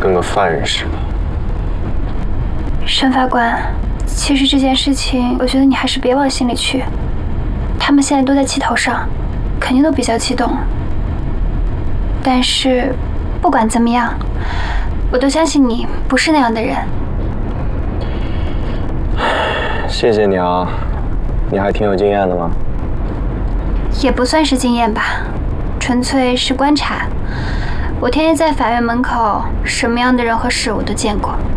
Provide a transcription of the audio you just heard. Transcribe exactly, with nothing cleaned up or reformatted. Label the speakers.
Speaker 1: 跟个犯人似的。
Speaker 2: 沈法官，其实这件事情，我觉得你还是别往心里去。他们现在都在气头上，肯定都比较激动。但是，不管怎么样，我都相信你不是那样的人。
Speaker 1: 谢谢你啊，你还挺有经验的嘛。
Speaker 2: 也不算是经验吧，纯粹是观察。我天天在法院门口，什么样的人和事我都见过。